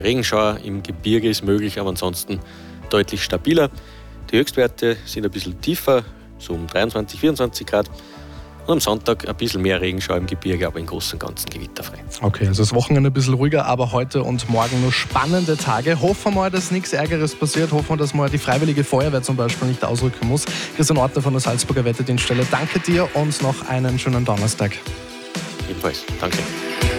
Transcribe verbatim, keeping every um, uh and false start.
Regenschauer im Gebirge ist möglich, aber ansonsten deutlich stabiler. Die Höchstwerte sind ein bisschen tiefer, so um dreiundzwanzig, vierundzwanzig Grad. Und am Sonntag ein bisschen mehr Regenschauer im Gebirge, aber im Großen und Ganzen gewitterfrei. Okay, also das Wochenende ein bisschen ruhiger, aber heute und morgen nur spannende Tage. Hoffen wir mal, dass nichts Ärgeres passiert. Hoffen wir, dass mal die Freiwillige Feuerwehr zum Beispiel nicht ausrücken muss. Christian Ortner von der Salzburger Wetterdienststelle, danke dir und noch einen schönen Donnerstag. Ebenfalls, danke.